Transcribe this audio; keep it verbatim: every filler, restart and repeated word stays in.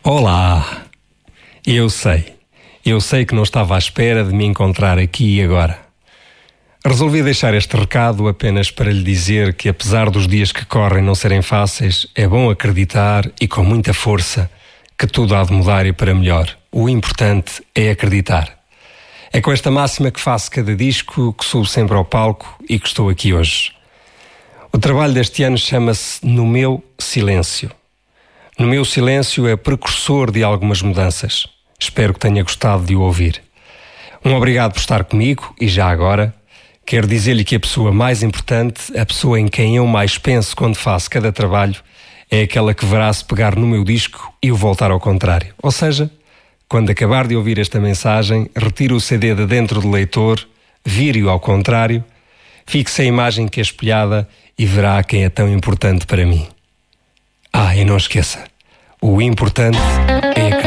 Olá! Eu sei, eu sei que não estava à espera de me encontrar aqui e agora. Resolvi deixar este recado apenas para lhe dizer que, apesar dos dias que correm não serem fáceis, é bom acreditar e com muita força que tudo há de mudar e para melhor. O importante é acreditar. É com esta máxima que faço cada disco, que subo sempre ao palco e que estou aqui hoje. O trabalho deste ano chama-se No Meu Silêncio. No Meu Silêncio é precursor de algumas mudanças. Espero que tenha gostado de o ouvir. Um obrigado por estar comigo e já agora quero dizer-lhe que a pessoa mais importante, a pessoa em quem eu mais penso quando faço cada trabalho, é aquela que verá-se pegar no meu disco e o voltar ao contrário. Ou seja, quando acabar de ouvir esta mensagem, retire o C D de dentro do leitor, vire-o ao contrário, fixe a imagem que é espelhada e verá quem é tão importante para mim. Ah, e não esqueça, o importante é acreditar.